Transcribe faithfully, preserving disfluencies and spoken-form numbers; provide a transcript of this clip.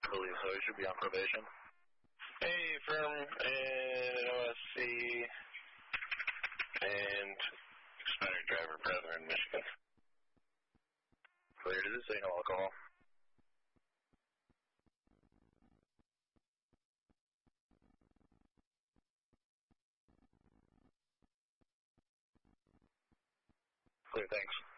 believe so. He should be on probation. Hey, firm and O S C and expired driver, brother in Michigan. Clear. Does it say no alcohol? Clear, thanks.